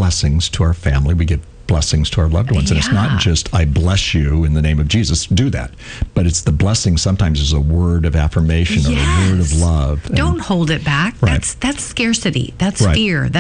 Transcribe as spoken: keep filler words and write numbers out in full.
blessings to our family. We give blessings to our loved ones. And Yeah. it's not just, I bless you in the name of Jesus. Do that. But it's the blessing sometimes is a word of affirmation or Yes. a word of love. And- Don't hold it back. Right. That's that's scarcity. That's Right. fear.